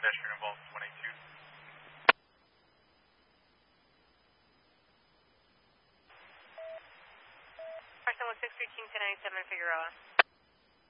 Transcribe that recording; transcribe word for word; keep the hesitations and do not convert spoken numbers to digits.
pedestrian involved in one eighty-two. Parcel one six three King ten ninety-seven Figueroa.